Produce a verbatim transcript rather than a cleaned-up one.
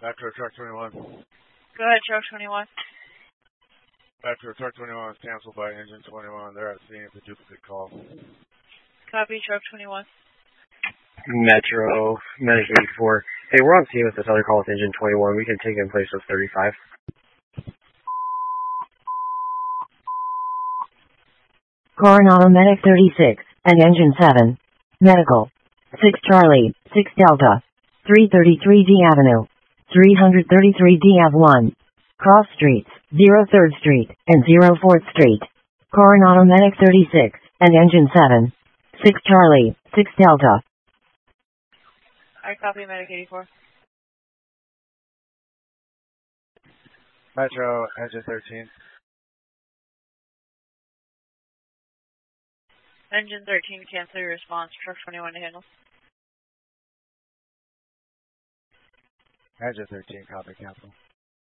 Metro Truck twenty-one. Go ahead, Truck twenty-one. Metro Truck twenty-one was canceled by Engine twenty-one. They're at scene. It's a duplicate call. Copy, Truck twenty-one. Metro, Medic eighty-four. Hey, we're on scene with this other call with Engine twenty-one. We can take in place of thirty-five. Coronado Medic thirty-six, and Engine seven. Medical. six Charlie, six Delta. three thirty-three D Avenue. three thirty-three D Ave one. Cross Streets, zero third Street, and zero fourth Street. Coronado Medic thirty-six, and Engine seven. six Charlie, six Delta. I copy, Medic eighty-four. Metro, Engine thirteen. Engine thirteen, cancel your response. Truck twenty-one to handle. Engine thirteen, copy, cancel.